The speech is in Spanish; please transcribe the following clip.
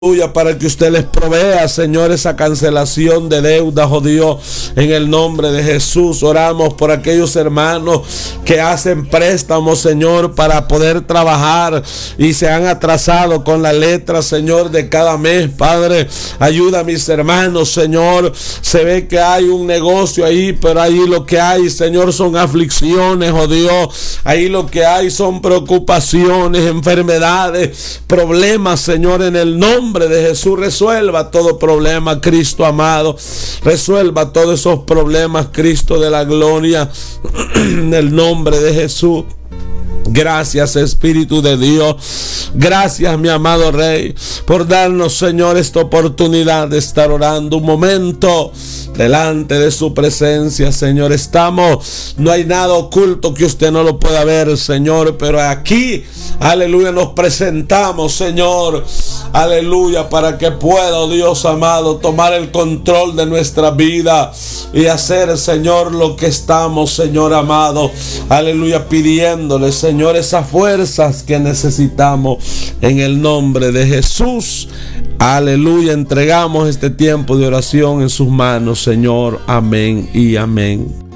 Para que usted les provea, Señor, esa cancelación de deudas, oh Dios, en el nombre de Jesús. Oramos por aquellos hermanos que hacen préstamos, Señor, para poder trabajar y se han atrasado con la letra, Señor, de cada mes. Padre, ayuda a mis hermanos, Señor. Se ve que hay un negocio ahí, pero ahí lo que hay, Señor, son aflicciones, oh Dios. Ahí lo que hay son preocupaciones, enfermedades, problemas, Señor, en el nombre de Jesús. Resuelva todo problema, Cristo amado. Resuelva todos esos problemas, Cristo de la gloria, en el nombre de Jesús. Gracias, Espíritu de Dios. Gracias, mi amado Rey, por darnos, Señor, esta oportunidad de estar orando un momento delante de su presencia, Señor. No hay nada oculto que usted no lo pueda ver, Señor, pero aquí, aleluya, nos presentamos, Señor, aleluya, para que pueda, oh Dios amado, tomar el control de nuestra vida y hacer, Señor, lo que estamos, Señor amado, aleluya, pidiéndole, Señor, esas fuerzas que necesitamos en el nombre de Jesús. Aleluya, entregamos este tiempo de oración en sus manos, Señor. Amén y amén.